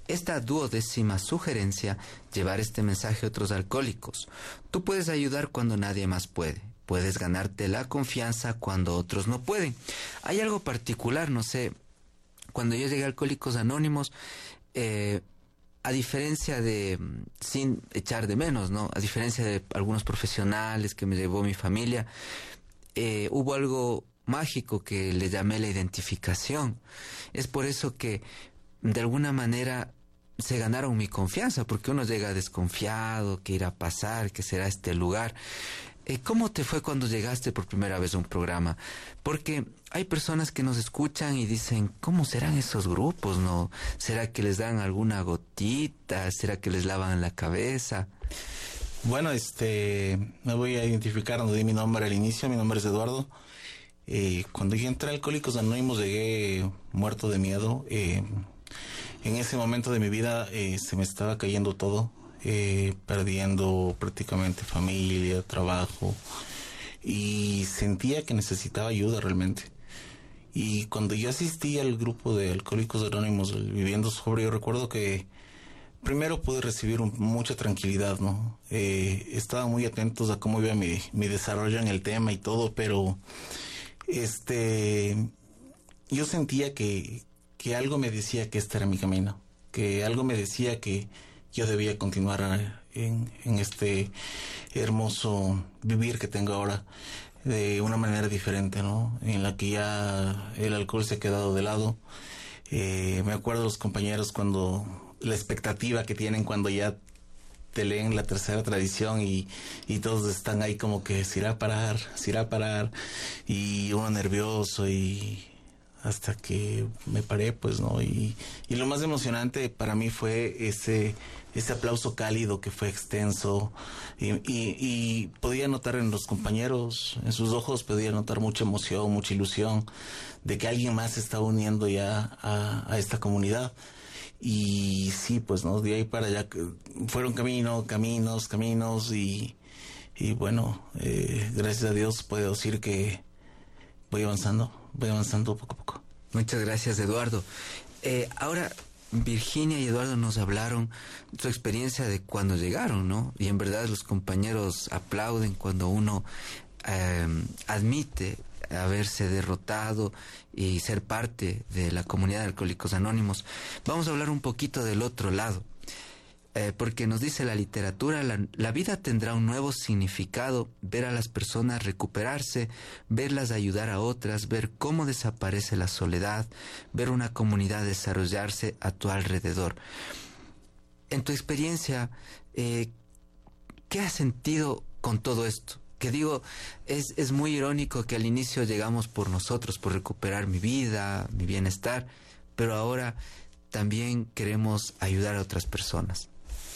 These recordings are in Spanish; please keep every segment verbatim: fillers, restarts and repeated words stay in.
esta duodécima sugerencia, llevar este mensaje a otros alcohólicos. Tú puedes ayudar cuando nadie más puede. Puedes ganarte la confianza cuando otros no pueden. Hay algo particular, no sé, cuando yo llegué a Alcohólicos Anónimos, eh, a diferencia de, sin echar de menos, ¿no? A diferencia de algunos profesionales que me llevó mi familia, eh, hubo algo mágico que le llamé la identificación. Es por eso que, de alguna manera, se ganaron mi confianza, porque uno llega desconfiado, qué irá a pasar, qué será este lugar. Eh, ¿Cómo te fue cuando llegaste por primera vez a un programa? Porque hay personas que nos escuchan y dicen, ¿cómo serán esos grupos, no? ¿Será que les dan alguna gotita? ¿Será que les lavan la cabeza? Bueno, este, me voy a identificar, no di mi nombre al inicio, mi nombre es Eduardo. Eh, cuando yo entré a Alcohólicos Anónimos llegué muerto de miedo. Eh, en ese momento de mi vida eh, se me estaba cayendo todo. Eh, perdiendo prácticamente familia, trabajo, y sentía que necesitaba ayuda realmente. Y cuando yo asistí al grupo de Alcohólicos Anónimos, Viviendo Sobrio, recuerdo que primero pude recibir un, mucha tranquilidad, ¿no? Eh, estaban muy atentos a cómo iba mi, mi desarrollo en el tema y todo, pero este, yo sentía que, que algo me decía que este era mi camino, que algo me decía que yo debía continuar en, en este hermoso vivir que tengo ahora de una manera diferente, ¿no? En la que ya el alcohol se ha quedado de lado. Eh, me acuerdo de los compañeros cuando la expectativa que tienen cuando ya te leen la tercera tradición y, y todos están ahí como que se irá a parar, se irá a parar, y uno nervioso, y hasta que me paré, pues, ¿no? Y, y lo más emocionante para mí fue ese, ese aplauso cálido que fue extenso, y, y, y podía notar en los compañeros, en sus ojos podía notar mucha emoción, mucha ilusión de que alguien más se está uniendo ya a, a esta comunidad. Y sí, pues, ¿no? De ahí para allá fueron camino, caminos, caminos, y, y bueno, eh, gracias a Dios puedo decir que voy avanzando. Voy avanzando poco a poco. Muchas gracias, Eduardo. Eh, ahora, Virginia y Eduardo nos hablaron de su experiencia de cuando llegaron, ¿no? Y en verdad los compañeros aplauden cuando uno eh, admite haberse derrotado y ser parte de la comunidad de Alcohólicos Anónimos. Vamos a hablar un poquito del otro lado. Eh, porque nos dice la literatura, la, la vida tendrá un nuevo significado, ver a las personas recuperarse, verlas ayudar a otras, ver cómo desaparece la soledad, ver una comunidad desarrollarse a tu alrededor. En tu experiencia, eh, ¿qué has sentido con todo esto? Que digo, es, es muy irónico que al inicio llegamos por nosotros, por recuperar mi vida, mi bienestar, pero ahora también queremos ayudar a otras personas.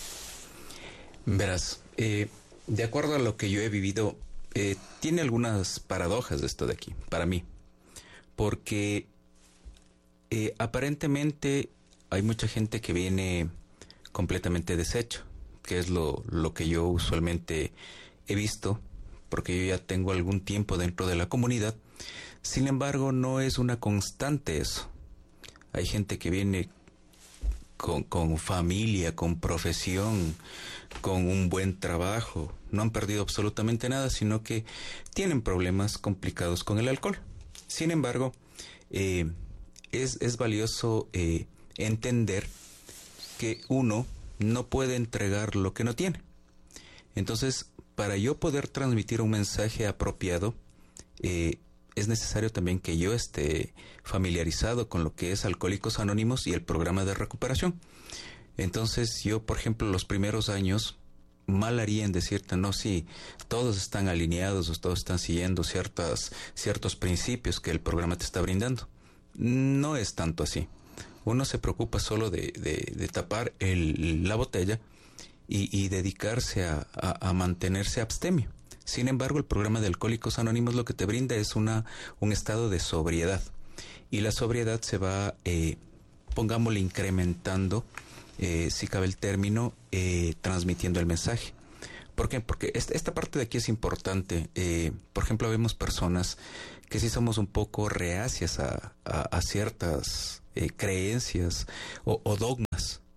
Verás, eh, de acuerdo a lo que yo he vivido, eh, tiene algunas paradojas esto de aquí, para mí. Porque eh, aparentemente hay mucha gente que viene completamente deshecho, que es lo, lo que yo usualmente he visto, porque yo ya tengo algún tiempo dentro de la comunidad. Sin embargo, no es una constante eso. Hay gente que viene Con, con familia, con profesión, con un buen trabajo. No han perdido absolutamente nada, sino que tienen problemas complicados con el alcohol. Sin embargo, eh, es, es valioso eh, entender que uno no puede entregar lo que no tiene. Entonces, para yo poder transmitir un mensaje apropiado, eh, es necesario también que yo esté familiarizado con lo que es Alcohólicos Anónimos y el programa de recuperación. Entonces yo, por ejemplo, los primeros años, mal haría en decirte, no, sí, todos están alineados o todos están siguiendo ciertas, ciertos principios que el programa te está brindando. No es tanto así. Uno se preocupa solo de, de, de tapar el, la botella y, y dedicarse a, a, a mantenerse abstemio. Sin embargo, el programa de Alcohólicos Anónimos lo que te brinda es una, un estado de sobriedad. Y la sobriedad se va, eh, pongámosle, incrementando, eh, si cabe el término, eh, transmitiendo el mensaje. ¿Por qué? Porque esta, esta parte de aquí es importante. Eh, por ejemplo, vemos personas que sí somos un poco reacias a, a, a ciertas eh, creencias o, o dogmas.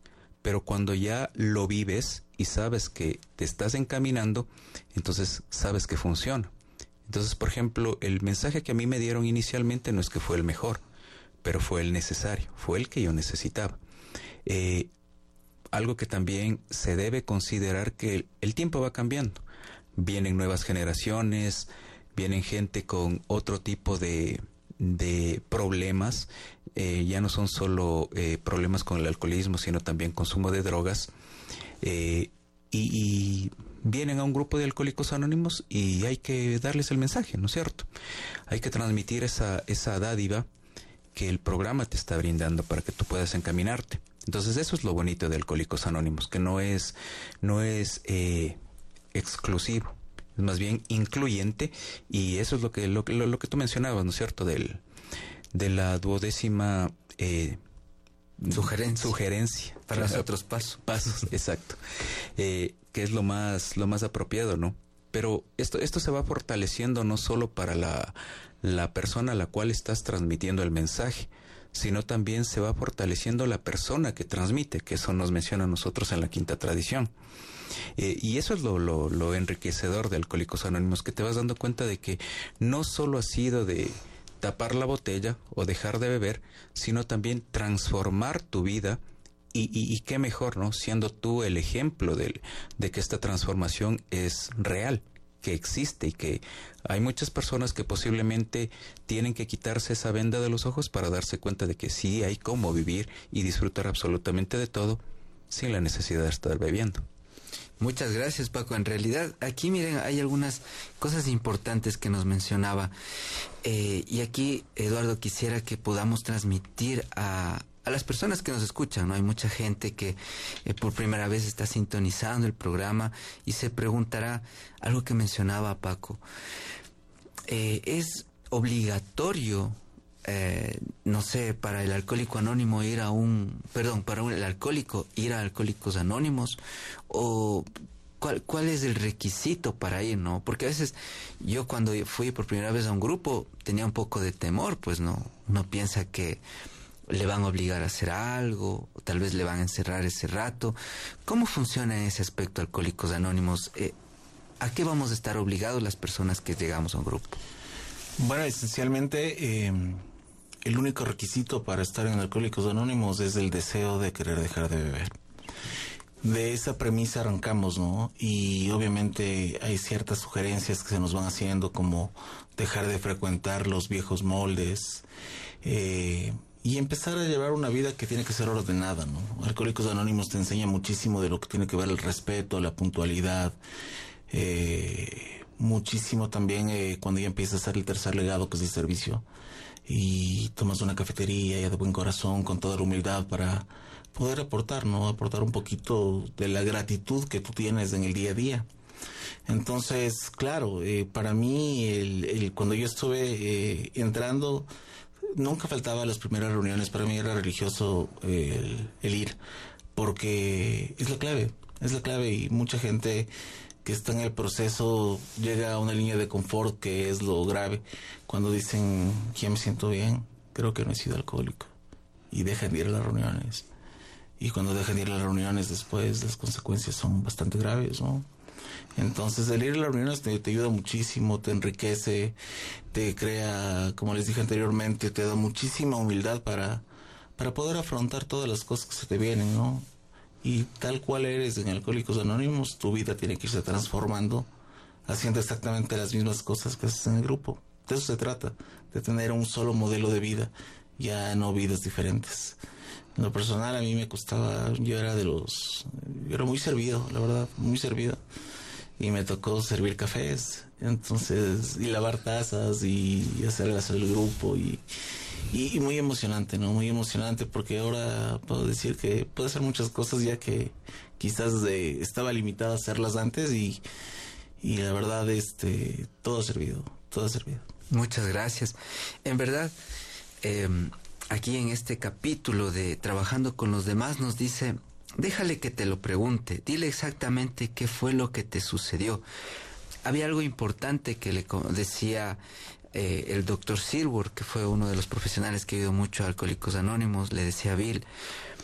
pero cuando ya lo vives y sabes que te estás encaminando, entonces sabes que funciona. Entonces, por ejemplo, el mensaje que a mí me dieron inicialmente no es que fue el mejor, pero fue el necesario, fue el que yo necesitaba. Eh, algo que también se debe considerar, que el, el tiempo va cambiando. Vienen nuevas generaciones, vienen gente con otro tipo de, de problemas. Eh, ya no son solo eh, problemas con el alcoholismo, sino también consumo de drogas. Eh, y, y vienen a un grupo de alcohólicos anónimos y hay que darles el mensaje, ¿no es cierto? Hay que transmitir esa, esa dádiva que el programa te está brindando para que tú puedas encaminarte. Entonces eso es lo bonito de Alcohólicos Anónimos, que no es, no es eh, exclusivo, es más bien incluyente, y eso es lo que, lo, lo, lo que tú mencionabas, ¿no es cierto? Del, de la duodécima eh, sugerencia, sugerencia para los otros pasos. Pasos, exacto. Eh, que es lo más, lo más apropiado, ¿no? Pero esto, esto se va fortaleciendo no solo para la, la persona a la cual estás transmitiendo el mensaje, sino también se va fortaleciendo la persona que transmite, que eso nos menciona a nosotros en la quinta tradición. Eh, y eso es lo, lo, lo enriquecedor de Alcohólicos Anónimos, que te vas dando cuenta de que no solo ha sido de tapar la botella o dejar de beber, sino también transformar tu vida. Y, y, y qué mejor, ¿no? Siendo tú el ejemplo de, de que esta transformación es real, que existe, y que hay muchas personas que posiblemente tienen que quitarse esa venda de los ojos para darse cuenta de que sí hay cómo vivir y disfrutar absolutamente de todo sin la necesidad de estar bebiendo. Muchas gracias, Paco. En realidad, aquí miren, hay algunas cosas importantes que nos mencionaba. Eh, y aquí, Eduardo, quisiera que podamos transmitir a, a las personas que nos escuchan, ¿no? Hay mucha gente que eh, por primera vez está sintonizando el programa y se preguntará algo que mencionaba Paco. Eh, ¿Es obligatorio, eh, no sé, para el alcohólico anónimo ir a un, perdón, para un, el alcohólico ir a Alcohólicos Anónimos? ¿O cuál, cuál es el requisito para ir, no? Porque a veces yo cuando fui por primera vez a un grupo tenía un poco de temor, pues no, uno piensa que le van a obligar a hacer algo, o tal vez le van a encerrar ese rato. ¿Cómo funciona en ese aspecto Alcohólicos Anónimos? Eh, ¿A qué vamos a estar obligados las personas que llegamos a un grupo? Bueno, esencialmente eh, el único requisito para estar en Alcohólicos Anónimos es el deseo de querer dejar de beber. De esa premisa arrancamos, ¿no? Y obviamente hay ciertas sugerencias que se nos van haciendo, como dejar de frecuentar los viejos moldes, eh, y empezar a llevar una vida que tiene que ser ordenada, ¿no? Alcohólicos Anónimos te enseña muchísimo de lo que tiene que ver el respeto, la puntualidad, eh, muchísimo también eh, cuando ya empieza a hacer el tercer legado, que es el servicio, y tomas una cafetería ya de buen corazón, con toda la humildad, para poder aportar, ¿no? Aportar un poquito de la gratitud que tú tienes en el día a día. Entonces, claro, eh, para mí, el, el, cuando yo estuve eh, entrando, nunca faltaba las primeras reuniones. Para mí era religioso eh, el, el ir, porque es la clave, es la clave, y mucha gente que está en el proceso llega a una línea de confort, que es lo grave, cuando dicen, ya me siento bien, creo que no he sido alcohólico, y dejan de ir a las reuniones. Y cuando dejan de ir a las reuniones, después las consecuencias son bastante graves, ¿no? Entonces, el ir a las reuniones te, te ayuda muchísimo, te enriquece, te crea, como les dije anteriormente, te da muchísima humildad para, para poder afrontar todas las cosas que se te vienen, ¿no? Y tal cual eres en Alcohólicos Anónimos, tu vida tiene que irse transformando, haciendo exactamente las mismas cosas que haces en el grupo. De eso se trata, de tener un solo modelo de vida, ya no vidas diferentes. En lo personal, a mí me costaba, yo era de los, yo era muy servido, la verdad, muy servido. Y me tocó servir cafés, entonces, y lavar tazas, y hacerlas al grupo, y, y, y muy emocionante, ¿no? Muy emocionante, porque ahora puedo decir que puedo hacer muchas cosas ya que quizás de, estaba limitada a hacerlas antes, y, y la verdad, este, todo ha servido, todo ha servido. Muchas gracias. En verdad, eh, aquí en este capítulo de Trabajando con los Demás nos dice: déjale que te lo pregunte, dile exactamente qué fue lo que te sucedió. Había algo importante que le decía eh, el doctor Silver, que fue uno de los profesionales que ha ido mucho a Alcohólicos Anónimos, le decía a Bill: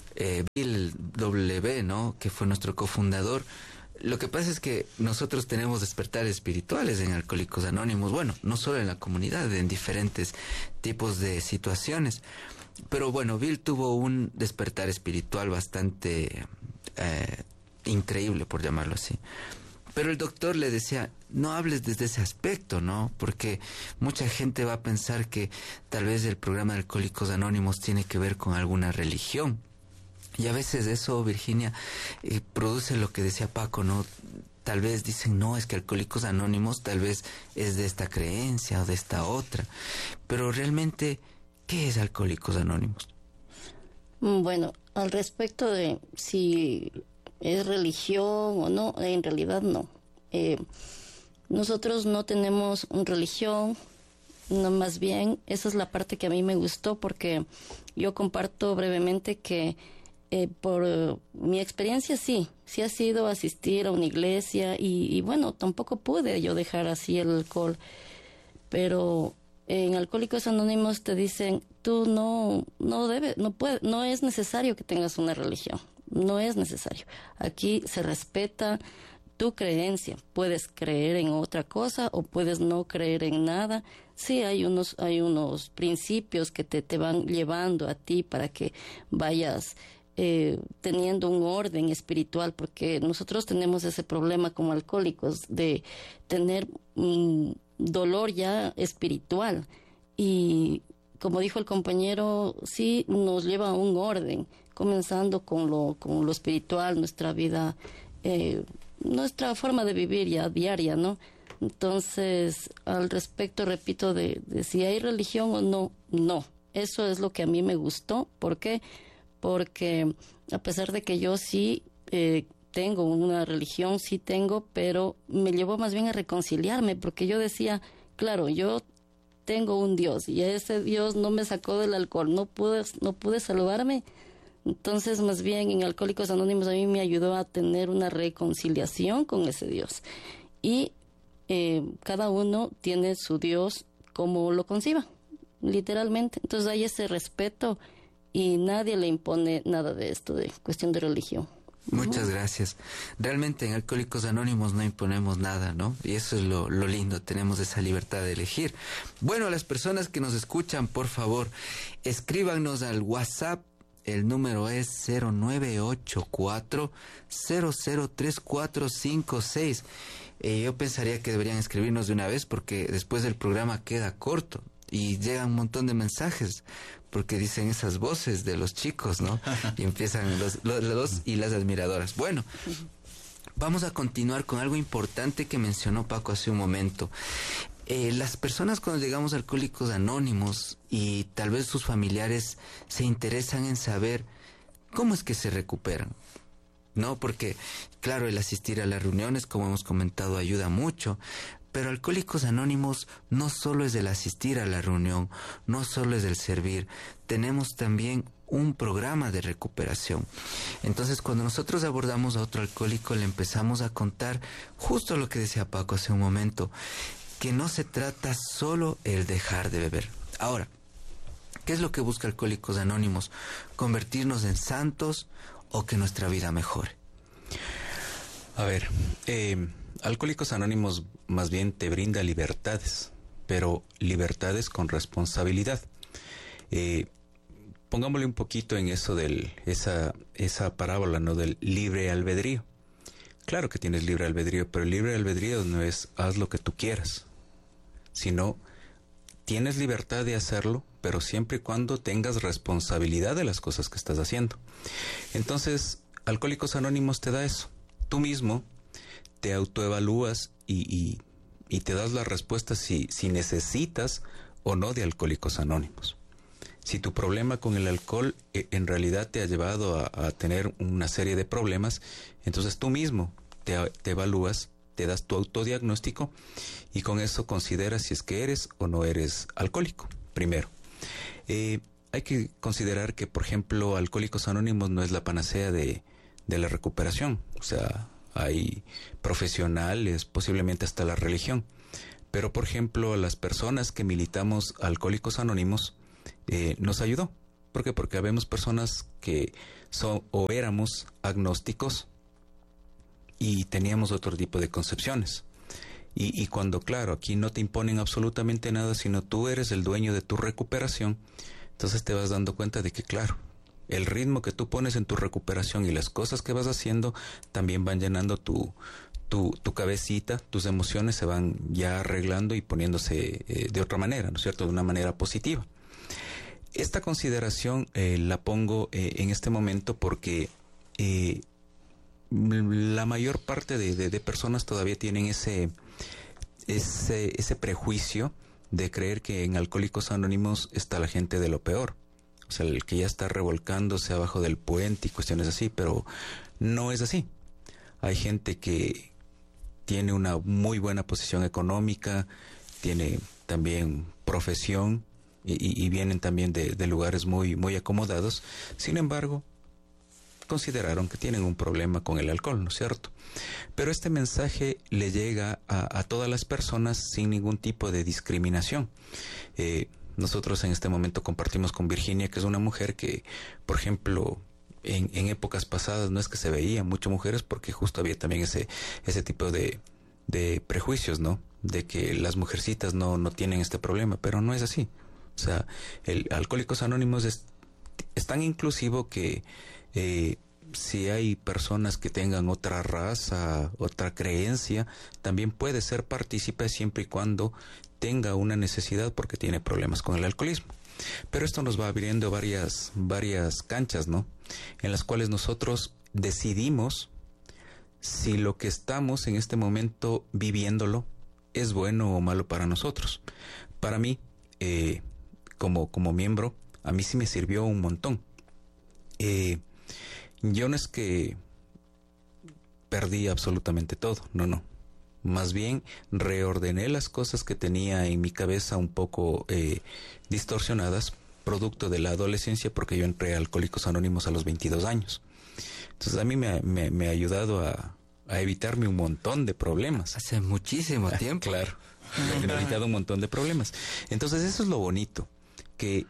eh, Bill W., ¿no? Que fue nuestro cofundador. Lo que pasa es que nosotros tenemos despertares espirituales en Alcohólicos Anónimos, bueno, no solo en la comunidad, en diferentes tipos de situaciones. Pero bueno, Bill tuvo un despertar espiritual bastante eh, increíble, por llamarlo así. Pero el doctor le decía, no hables desde ese aspecto, ¿no? Porque mucha gente va a pensar que tal vez el programa de Alcohólicos Anónimos tiene que ver con alguna religión. Y a veces eso, Virginia, eh, produce lo que decía Paco, ¿no? Tal vez dicen, no, es que Alcohólicos Anónimos tal vez es de esta creencia o de esta otra. Pero realmente, ¿qué es Alcohólicos Anónimos? Bueno, al respecto de si es religión o no, en realidad no. Eh, nosotros no tenemos una religión, no, más bien, esa es la parte que a mí me gustó, porque yo comparto brevemente que Eh, por uh, mi experiencia sí, sí ha sido asistir a una iglesia y, y bueno, tampoco pude yo dejar así el alcohol, pero en Alcohólicos Anónimos te dicen, tú no, no debes, no puede, no es necesario que tengas una religión, no es necesario. Aquí se respeta tu creencia, puedes creer en otra cosa o puedes no creer en nada. Sí, hay unos, hay unos principios que te, te van llevando a ti para que vayas Eh, teniendo un orden espiritual, porque nosotros tenemos ese problema como alcohólicos de tener un dolor ya espiritual, y como dijo el compañero, sí nos lleva a un orden, comenzando con lo, con lo espiritual, nuestra vida, eh, nuestra forma de vivir ya diaria, ¿no? Entonces, al respecto, repito, de, de si hay religión o no, no, eso es lo que a mí me gustó. ¿Por qué? Porque a pesar de que yo sí eh, tengo una religión, sí tengo, pero me llevó más bien a reconciliarme, porque yo decía, claro, yo tengo un Dios y ese Dios no me sacó del alcohol, no pude, no pude salvarme. Entonces, más bien en Alcohólicos Anónimos a mí me ayudó a tener una reconciliación con ese Dios. Y eh, cada uno tiene su Dios como lo conciba, literalmente. Entonces hay ese respeto y nadie le impone nada de esto, de cuestión de religión. Muchas uh-huh. gracias. Realmente en Alcohólicos Anónimos no imponemos nada, ¿no? Y eso es lo, lo lindo, tenemos esa libertad de elegir. Bueno, a las personas que nos escuchan, por favor, escríbanos al WhatsApp. El número es cero nueve ocho cuatro cero cero tres cuatro cinco seis. Eh, yo pensaría que deberían escribirnos de una vez, porque después del programa queda corto y llegan un montón de mensajes, porque dicen esas voces de los chicos, ¿no? Y empiezan los, los, los y las admiradoras. Bueno, vamos a continuar con algo importante que mencionó Paco hace un momento. Eh, las personas cuando llegamos a Alcohólicos Anónimos y tal vez sus familiares se interesan en saber cómo es que se recuperan, ¿no? Porque, claro, el asistir a las reuniones, como hemos comentado, ayuda mucho. Pero Alcohólicos Anónimos no solo es el asistir a la reunión, no solo es el servir, tenemos también un programa de recuperación. Entonces, cuando nosotros abordamos a otro alcohólico, le empezamos a contar justo lo que decía Paco hace un momento, que no se trata solo el dejar de beber. Ahora, ¿qué es lo que busca Alcohólicos Anónimos? ¿Convertirnos en santos o que nuestra vida mejore? A ver, eh... Alcohólicos Anónimos más bien te brinda libertades, pero libertades con responsabilidad. Eh, pongámosle un poquito en eso del esa esa parábola, ¿no? Del libre albedrío. Claro que tienes libre albedrío, pero el libre albedrío no es haz lo que tú quieras, sino tienes libertad de hacerlo, pero siempre y cuando tengas responsabilidad de las cosas que estás haciendo. Entonces, Alcohólicos Anónimos te da eso. Tú mismo te autoevalúas y, y, y te das la respuesta si, si necesitas o no de Alcohólicos Anónimos. Si tu problema con el alcohol eh, en realidad te ha llevado a, a tener una serie de problemas, entonces tú mismo te, te evalúas, te das tu autodiagnóstico y con eso consideras si es que eres o no eres alcohólico, primero. Eh, hay que considerar que, por ejemplo, Alcohólicos Anónimos no es la panacea de, de la recuperación, o sea, hay profesionales, posiblemente hasta la religión. Pero, por ejemplo, las personas que militamos Alcohólicos Anónimos eh, nos ayudó. ¿Por qué? Porque habemos personas que son o éramos agnósticos y teníamos otro tipo de concepciones. Y, y cuando, claro, aquí no te imponen absolutamente nada, sino tú eres el dueño de tu recuperación, entonces te vas dando cuenta de que, claro, el ritmo que tú pones en tu recuperación y las cosas que vas haciendo también van llenando tu, tu, tu cabecita, tus emociones se van ya arreglando y poniéndose eh, de otra manera, ¿no es cierto?, de una manera positiva. Esta consideración eh, la pongo eh, en este momento porque eh, la mayor parte de, de, de personas todavía tienen ese, ese, ese prejuicio de creer que en Alcohólicos Anónimos está la gente de lo peor. O sea, el que ya está revolcándose abajo del puente y cuestiones así, pero no es así. Hay gente que tiene una muy buena posición económica, tiene también profesión y, y vienen también de, de lugares muy, muy acomodados. Sin embargo, consideraron que tienen un problema con el alcohol, ¿no es cierto? Pero este mensaje le llega a, a todas las personas sin ningún tipo de discriminación. Eh, nosotros en este momento compartimos con Virginia, que es una mujer que, por ejemplo, en, en épocas pasadas no es que se veían mucho mujeres porque justo había también ese, ese tipo de, de prejuicios, ¿no? De que las mujercitas no, no tienen este problema, pero no es así. O sea, el Alcohólicos Anónimos es, es tan inclusivo que Eh, si hay personas que tengan otra raza, otra creencia, también puede ser partícipe siempre y cuando tenga una necesidad porque tiene problemas con el alcoholismo. Pero esto nos va abriendo varias, varias canchas, ¿no? En las cuales nosotros decidimos si lo que estamos en este momento viviéndolo es bueno o malo para nosotros. Para mí, eh, como, como miembro, a mí sí me sirvió un montón. Eh, Yo no es que perdí absolutamente todo, no, no. Más bien reordené las cosas que tenía en mi cabeza un poco eh, distorsionadas, producto de la adolescencia, porque yo entré a Alcohólicos Anónimos a los veintidós años. Entonces a mí me, me, me ha ayudado a, a evitarme un montón de problemas. Hace muchísimo tiempo. Claro, me ha evitado un montón de problemas. Entonces eso es lo bonito, que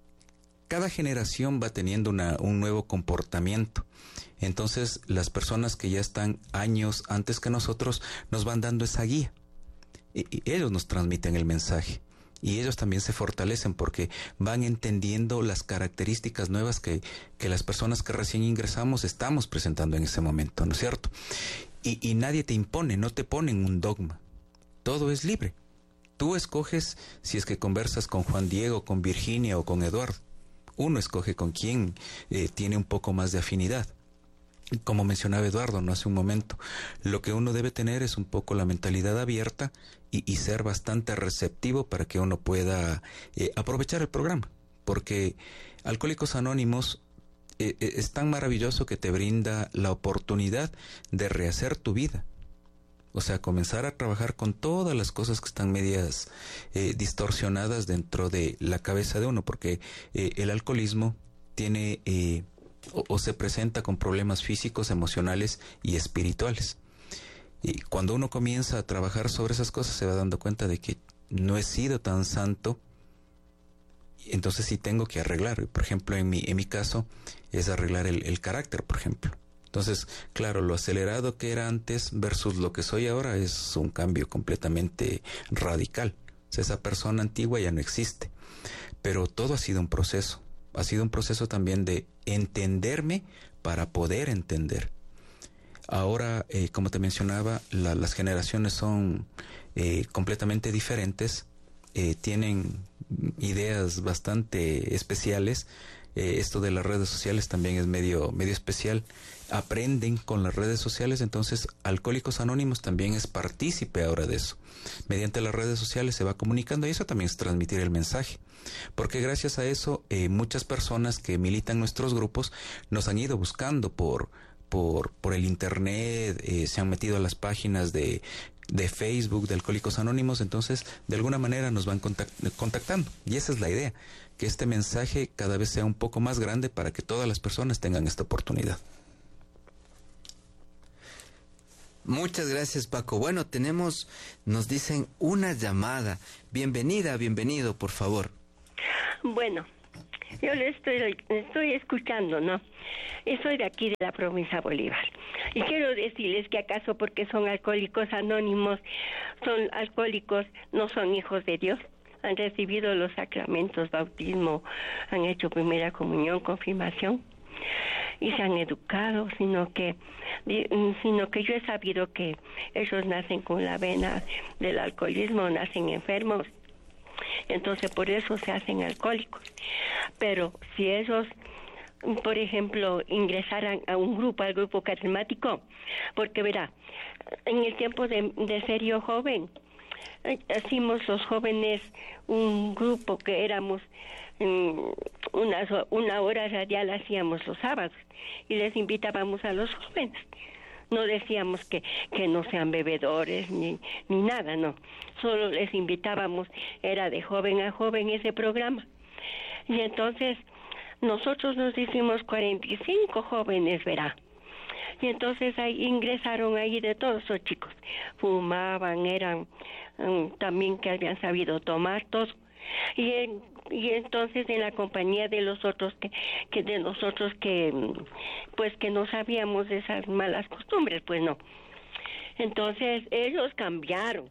cada generación va teniendo una, un nuevo comportamiento. Entonces, las personas que ya están años antes que nosotros nos van dando esa guía. Y, y ellos nos transmiten el mensaje. Y ellos también se fortalecen porque van entendiendo las características nuevas que, que las personas que recién ingresamos estamos presentando en ese momento, ¿no es cierto? Y, y nadie te impone, no te ponen un dogma. Todo es libre. Tú escoges si es que conversas con Juan Diego, con Virginia o con Eduardo. Uno escoge con quién eh, tiene un poco más de afinidad. Como mencionaba Eduardo, no hace un momento, lo que uno debe tener es un poco la mentalidad abierta y, y ser bastante receptivo para que uno pueda eh, aprovechar el programa. Porque Alcohólicos Anónimos eh, es tan maravilloso que te brinda la oportunidad de rehacer tu vida. O sea, comenzar a trabajar con todas las cosas que están medias eh, distorsionadas dentro de la cabeza de uno, porque eh, el alcoholismo tiene eh, o, o se presenta con problemas físicos, emocionales y espirituales. Y cuando uno comienza a trabajar sobre esas cosas se va dando cuenta de que no he sido tan santo, entonces sí tengo que arreglar. Por ejemplo, en mi, en mi caso es arreglar el, el carácter, por ejemplo. Entonces, claro, lo acelerado que era antes versus lo que soy ahora es un cambio completamente radical. O sea, esa persona antigua ya no existe. Pero todo ha sido un proceso. Ha sido un proceso también de entenderme para poder entender. Ahora, eh, como te mencionaba, la, las generaciones son eh, completamente diferentes. Eh, tienen ideas bastante especiales. Eh, esto de las redes sociales también es medio, medio especial. Aprenden con las redes sociales, entonces Alcohólicos Anónimos también es partícipe ahora de eso. Mediante las redes sociales se va comunicando y eso también es transmitir el mensaje. Porque gracias a eso eh, muchas personas que militan nuestros grupos nos han ido buscando por, por, por el internet, eh, se han metido a las páginas de, de Facebook de Alcohólicos Anónimos, entonces de alguna manera nos van contact, contactando y esa es la idea, que este mensaje cada vez sea un poco más grande para que todas las personas tengan esta oportunidad. Muchas gracias, Paco. Bueno, tenemos, nos dicen una llamada. Bienvenida, bienvenido, por favor. Bueno, Yo le estoy, estoy escuchando, ¿no? Y soy de aquí, de la provincia de Bolívar. Y quiero decirles que acaso porque son alcohólicos anónimos, son alcohólicos, no son hijos de Dios. Han recibido los sacramentos, bautismo, han hecho primera comunión, confirmación, y se han educado, sino que, sino que yo he sabido que ellos nacen con la vena del alcoholismo, nacen enfermos. Entonces por eso se hacen alcohólicos. Pero si ellos, por ejemplo, ingresaran a un grupo, al grupo carismático, porque verá, en el tiempo de, de ser yo joven, hacimos los jóvenes un grupo que éramos um, una, una hora radial, hacíamos los sábados y les invitábamos a los jóvenes. No decíamos que, que no sean bebedores ni, ni nada, no. Solo les invitábamos, era de joven a joven ese programa. Y entonces nosotros nos hicimos cuarenta y cinco jóvenes, verá. Y entonces ahí ingresaron ahí de todos los chicos. Fumaban, eran um, también que habían sabido tomar todo. Y en, y entonces en la compañía de los otros que, que de nosotros que pues que no sabíamos de esas malas costumbres, pues no. Entonces ellos cambiaron.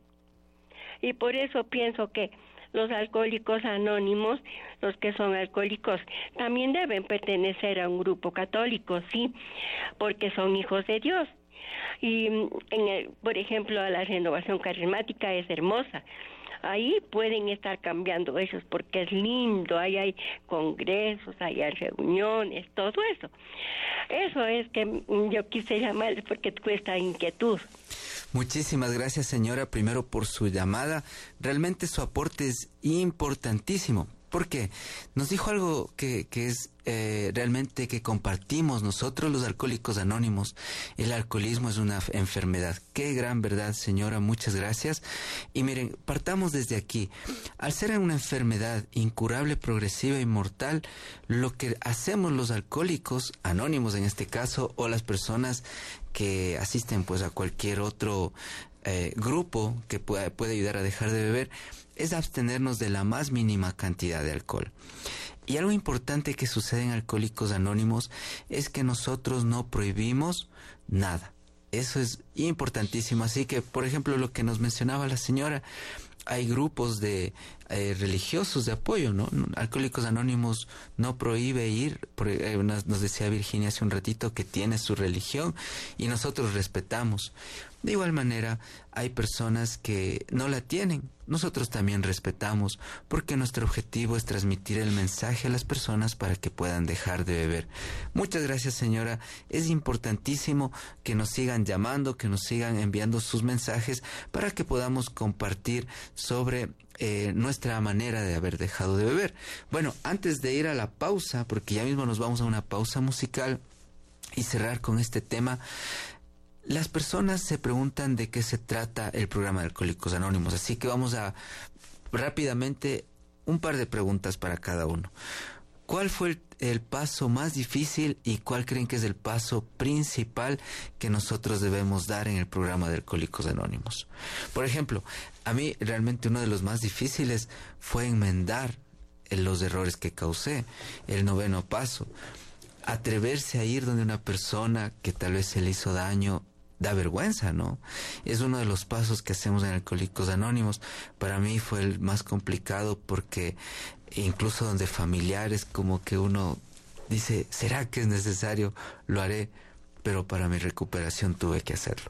Y por eso pienso que los alcohólicos anónimos, los que son alcohólicos, también deben pertenecer a un grupo católico, sí, porque son hijos de Dios. Y en el, por ejemplo, la renovación carismática es hermosa. Ahí pueden estar cambiando ellos porque es lindo, ahí hay congresos, ahí hay reuniones, todo eso. Eso es que yo quise llamarles porque cuesta inquietud. Muchísimas gracias, señora, primero por su llamada. Realmente su aporte es importantísimo, porque nos dijo algo que, que es eh, realmente que compartimos nosotros los alcohólicos anónimos. El alcoholismo es una enfermedad. Qué gran verdad, señora, muchas gracias. Y miren, partamos desde aquí. Al ser una enfermedad incurable, progresiva y mortal, lo que hacemos los alcohólicos anónimos en este caso, o las personas que asisten pues a cualquier otro eh, grupo que pueda, puede ayudar a dejar de beber, es abstenernos de la más mínima cantidad de alcohol. Y algo importante que sucede en Alcohólicos Anónimos es que nosotros no prohibimos nada. Eso es importantísimo. Así que, por ejemplo, lo que nos mencionaba la señora, hay grupos de eh, religiosos de apoyo, ¿no? Alcohólicos Anónimos no prohíbe ir, eh, nos decía Virginia hace un ratito que tiene su religión y nosotros respetamos. De igual manera, hay personas que no la tienen. Nosotros también respetamos, porque nuestro objetivo es transmitir el mensaje a las personas para que puedan dejar de beber. Muchas gracias, señora. Es importantísimo que nos sigan llamando, que nos sigan enviando sus mensajes para que podamos compartir sobre eh, nuestra manera de haber dejado de beber. Bueno, antes de ir a la pausa, porque ya mismo nos vamos a una pausa musical y cerrar con este tema, las personas se preguntan de qué se trata el programa de Alcohólicos Anónimos, así que vamos a rápidamente un par de preguntas para cada uno. ¿Cuál fue el, el paso más difícil y cuál creen que es el paso principal que nosotros debemos dar en el programa de Alcohólicos Anónimos? Por ejemplo, a mí realmente uno de los más difíciles fue enmendar los errores que causé, el noveno paso. Atreverse a ir donde una persona que tal vez se le hizo daño da vergüenza, ¿no? Es uno de los pasos que hacemos en Alcohólicos Anónimos. Para mí fue el más complicado porque incluso donde familiares como que uno dice, ¿será que es necesario? Lo haré, pero para mi recuperación tuve que hacerlo.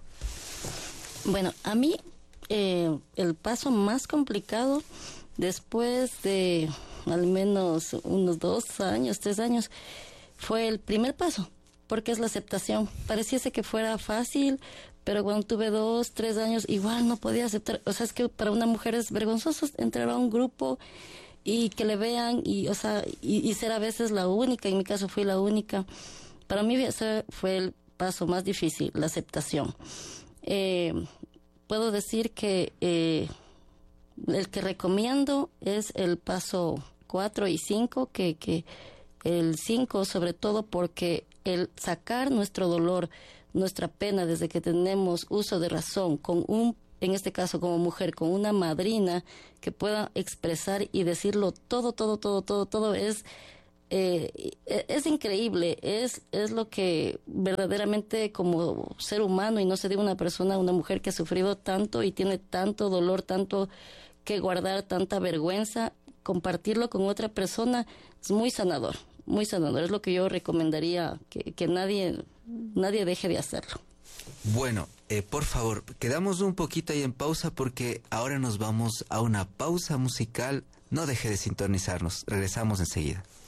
Bueno, a mí eh, el paso más complicado después de al menos unos dos años, tres años, fue el primer paso, porque es la aceptación. Pareciese que fuera fácil, pero cuando tuve dos, tres años, igual no podía aceptar. O sea, es que para una mujer es vergonzoso entrar a un grupo y que le vean, y o sea, y, y ser a veces la única. En mi caso fui la única. Para mí ese fue el paso más difícil, la aceptación. Eh, puedo decir que eh, el que recomiendo es el paso cuatro y cinco, que... que el cinco sobre todo porque el sacar nuestro dolor, nuestra pena desde que tenemos uso de razón con un, en este caso como mujer, con una madrina que pueda expresar y decirlo todo, todo, todo, todo, todo es Eh, es increíble, es, es lo que verdaderamente como ser humano, y no se diga una persona, una mujer que ha sufrido tanto y tiene tanto dolor, tanto que guardar, tanta vergüenza, compartirlo con otra persona es muy sanador, muy sanador. Es lo que yo recomendaría, que, que nadie, nadie deje de hacerlo. Bueno, eh, por favor, quedamos un poquito ahí en pausa porque ahora nos vamos a una pausa musical. No deje de sintonizarnos, regresamos enseguida.